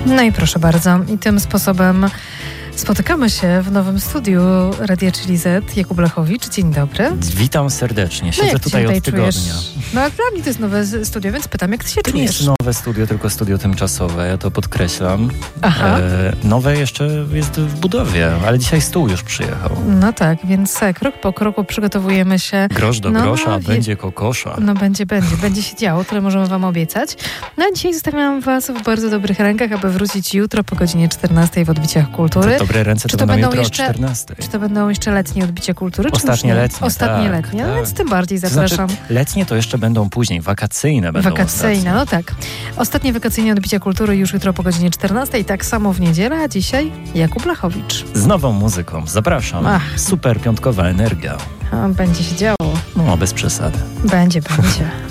No i proszę bardzo, i tym sposobem spotykamy się w nowym studiu Radia Chili Z. Jakub Lechowicz, dzień dobry. Witam serdecznie, siedzę tutaj od tygodnia. No a dla mnie to jest nowe studio, więc pytam, jak ty się To czujesz? nie jest nowe studio, tylko studio tymczasowe, ja to podkreślam. Aha. Nowe jeszcze jest w budowie, ale dzisiaj stół już przyjechał. No tak, więc krok po kroku przygotowujemy się. Grosz do grosza, będzie kokosza. No będzie się działo, tyle możemy wam obiecać. No a dzisiaj zostawiam was w bardzo dobrych rękach, aby wrócić jutro po godzinie 14 w Odbiciach Kultury. To dobre ręce to będą jutro o 14. Czy to będą jeszcze letnie Odbicia Kultury? Ostatnie letnie. Ostatnie letnie, no więc tym bardziej zapraszam. To znaczy, letnie to jeszcze będą później, wakacyjne będą Wakacyjne, no tak. Ostatnie wakacyjne Odbicia Kultury już jutro po godzinie 14 i tak samo w niedzielę, a dzisiaj Jakub Lechowicz. Z nową muzyką, zapraszam. Super piątkowa energia. Będzie się działo. No, bez przesady. Będzie.